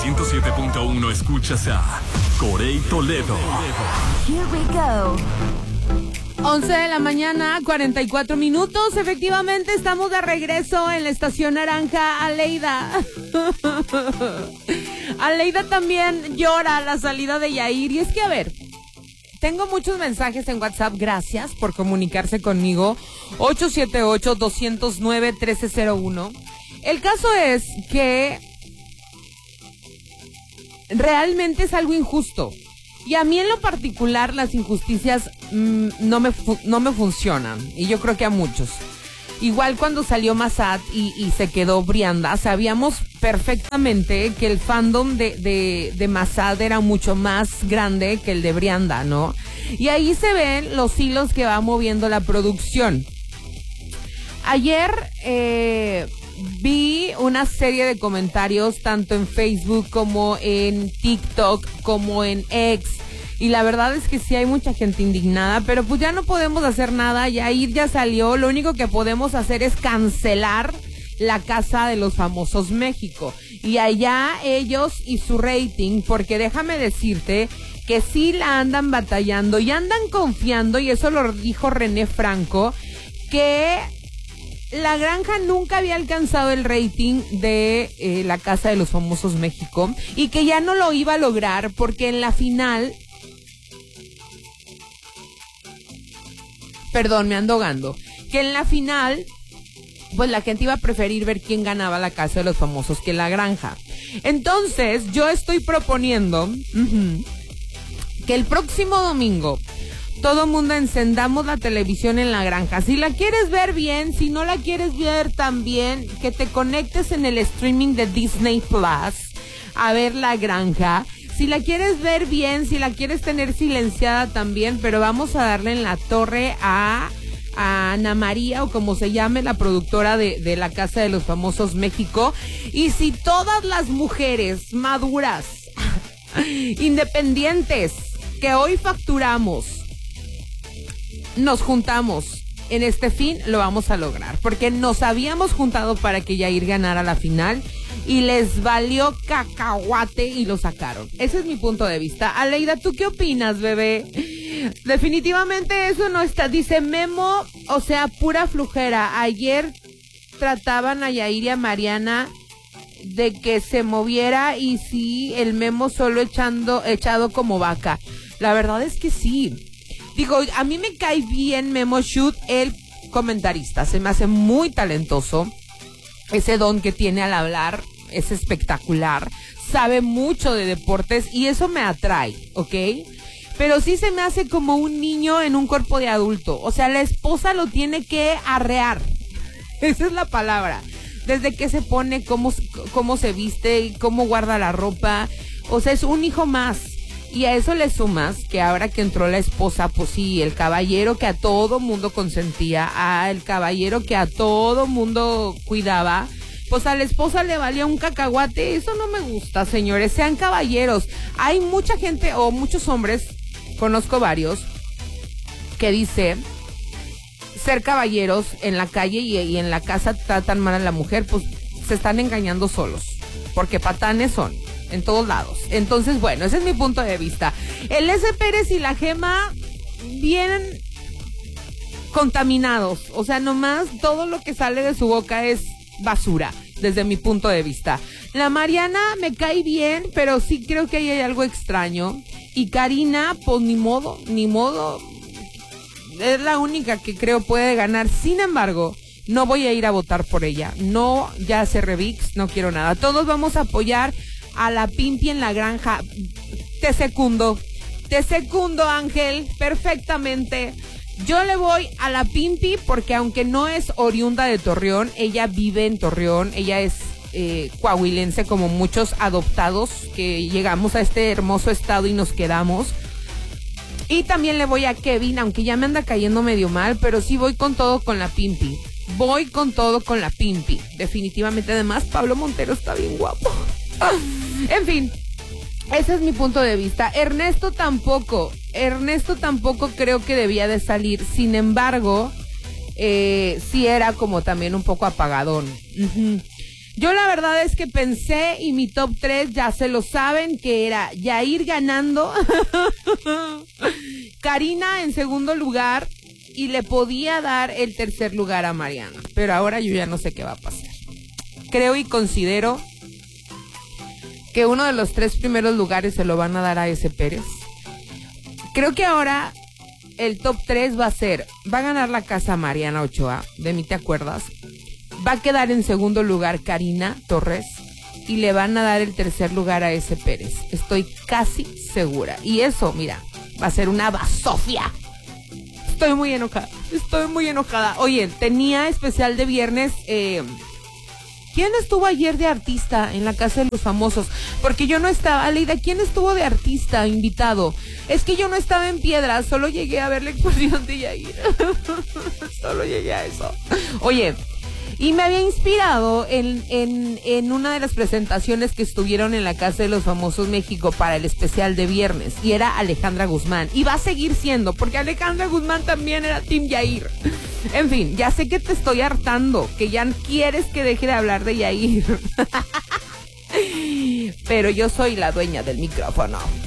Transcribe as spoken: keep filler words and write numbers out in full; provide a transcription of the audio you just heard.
ciento siete punto uno escuchas a Corey Toledo. Here we go. once de la mañana, cuarenta y cuatro minutos. Efectivamente, estamos de regreso en la estación naranja. Aleida. Aleida también llora a la salida de Yair. Y es que, a ver, tengo muchos mensajes en WhatsApp. Gracias por comunicarse conmigo. ocho siete ocho, dos cero nueve, uno tres cero uno. El caso es que realmente es algo injusto. Y a mí en lo particular las injusticias mmm, no me fu- no me funcionan. Y yo creo que a muchos. Igual cuando salió Massad y, y se quedó Brianda, sabíamos perfectamente que el fandom de, de, de Massad era mucho más grande que el de Brianda, ¿no? Y ahí se ven los hilos que va moviendo la producción. Ayer eh, vi una serie de comentarios tanto en Facebook como en TikTok como en X. Y la verdad es que sí hay mucha gente indignada, pero pues ya no podemos hacer nada, Yair ya salió, lo único que podemos hacer es cancelar la Casa de los Famosos México. Y allá ellos y su rating, porque déjame decirte que sí la andan batallando y andan confiando, y eso lo dijo René Franco, que La Granja nunca había alcanzado el rating de eh, la Casa de los Famosos México y que ya no lo iba a lograr porque en la final... Perdón, me ando ahogando. Que en la final, pues la gente iba a preferir ver quién ganaba la Casa de los Famosos que La Granja. Entonces, yo estoy proponiendo uh-huh, que el próximo domingo todo mundo encendamos la televisión en La Granja. Si la quieres ver bien, si no la quieres ver también, que te conectes en el streaming de Disney Plus a ver La Granja. Si la quieres ver bien, si la quieres tener silenciada también, pero vamos a darle en la torre a, a Ana María, o como se llame, la productora de, de la Casa de los Famosos México. Y si todas las mujeres maduras, independientes, que hoy facturamos, nos juntamos en este fin, lo vamos a lograr. Porque nos habíamos juntado para que Yair ganara la final y les valió cacahuate y lo sacaron. Ese es mi punto de vista. Aleida, ¿tú qué opinas, bebé? Definitivamente eso no está. Dice Memo, o sea, pura flujera. Ayer trataban a Yair y a Mariana de que se moviera y sí, el Memo solo echando, echado como vaca. La verdad es que sí. Digo, a mí me cae bien Memo Shoot, el comentarista. Se me hace muy talentoso. Ese don que tiene al hablar es espectacular. Sabe mucho de deportes y eso me atrae, ¿ok? Pero sí se me hace como un niño en un cuerpo de adulto. O sea, la esposa lo tiene que arrear. Esa es la palabra. Desde que se pone, cómo, cómo se viste, cómo guarda la ropa. O sea, es un hijo más. Y a eso le sumas que ahora que entró la esposa, pues sí, el caballero que a todo mundo consentía, a el caballero que a todo mundo cuidaba, pues a la esposa le valía un cacahuate. Eso no me gusta, señores, sean caballeros. Hay mucha gente, o muchos hombres, conozco varios, que dice ser caballeros en la calle y, y en la casa tratan mal a la mujer, pues se están engañando solos, porque patanes son en todos lados. Entonces, bueno, ese es mi punto de vista. El S. Pérez y la Gema vienen contaminados. O sea, nomás todo lo que sale de su boca es basura, desde mi punto de vista. La Mariana me cae bien, pero sí creo que ahí hay algo extraño. Y Karina, pues ni modo, ni modo. Es la única que creo puede ganar. Sin embargo, no voy a ir a votar por ella. No, ya cerré VIX, no quiero nada. Todos vamos a apoyar a la Pimpi en La Granja. Te secundo, te secundo, Ángel, perfectamente. Yo le voy a la Pimpi porque aunque no es oriunda de Torreón, ella vive en Torreón, ella es eh, coahuilense como muchos adoptados que llegamos a este hermoso estado y nos quedamos. Y también le voy a Kevin, aunque ya me anda cayendo medio mal, pero sí voy con todo con la Pimpi. Voy con todo con la Pimpi, definitivamente. Además, Pablo Montero está bien guapo. En fin, ese es mi punto de vista. Ernesto tampoco, Ernesto tampoco creo que debía de salir. Sin embargo, eh, sí era como también un poco apagadón. Uh-huh. Yo la verdad es que pensé, y mi top tres ya se lo saben, que era Yair ganando, Karina en segundo lugar, y le podía dar el tercer lugar a Mariana. Pero ahora yo ya no sé qué va a pasar. Creo y considero que uno de los tres primeros lugares se lo van a dar a ese Pérez. Creo que ahora el top tres va a ser, va a ganar la casa Mariana Ochoa, de mí te acuerdas. Va a quedar en segundo lugar Karina Torres y le van a dar el tercer lugar a ese Pérez. Estoy casi segura. Y eso, mira, va a ser una basofia. Estoy muy enojada, estoy muy enojada. Oye, tenía especial de viernes. Eh, ¿Quién estuvo ayer de artista en la Casa de los Famosos? Porque yo no estaba. Aleida, ¿quién estuvo de artista invitado? Es que yo no estaba en Piedras, solo llegué a ver la exposición de Yair. Solo llegué a eso. Oye, y me había inspirado en, en, en una de las presentaciones que estuvieron en la Casa de los Famosos México para el especial de viernes. Y era Alejandra Guzmán. Y va a seguir siendo, porque Alejandra Guzmán también era Team Yair. En fin, ya sé que te estoy hartando, que ya quieres que deje de hablar de Yair. Pero yo soy la dueña del micrófono.